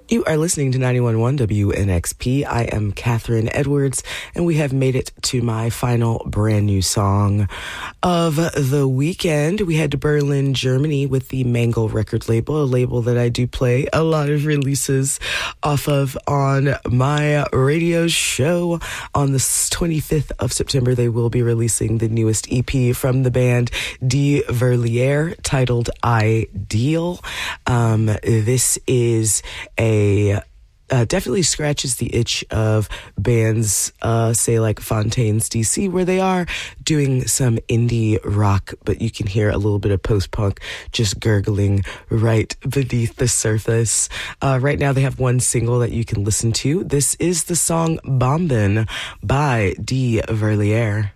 You are listening to 91.1 WNXP. I am Catherine Edwards, and we have made it to my final brand new song of the weekend. We head to Berlin, Germany with the Mangle record label, a label that I do play a lot of releases off of on my radio show. On the 25th of September, they will be releasing the newest EP from the band Die Verlierer, titled Ideal. This is definitely scratches the itch of bands, say like Fontaines DC, where they are doing some indie rock, but you can hear a little bit of post-punk just gurgling right beneath the surface. Right now they have one single that you can listen to. This is the song Bomben by Die Verlierer.